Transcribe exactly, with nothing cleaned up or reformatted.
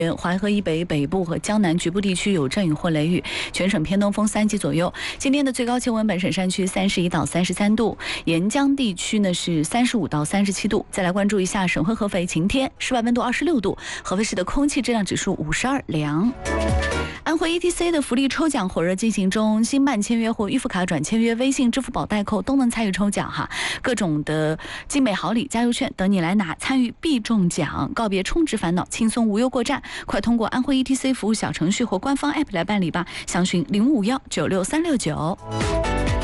淮河以北、北部和江南局部地区有阵雨或雷雨，全省偏东风三级左右。今天的最高气温，本省山区三十一到三十三度，沿江地区呢是三十五到三十七度。再来关注一下省会合肥晴天，室外温度二十六度，合肥市的空气质量指数五十二，良。安徽 E T C 的福利抽奖火热进行中，新办签约或预付卡转签约、微信、支付宝代扣都能参与抽奖哈，各种的精美好礼、加油券等你来拿，参与必中奖，告别充值烦恼，轻松无忧过站。快通过安徽 E T C 服务小程序或官方 A P P 来办理吧，详询零五幺九六三六九。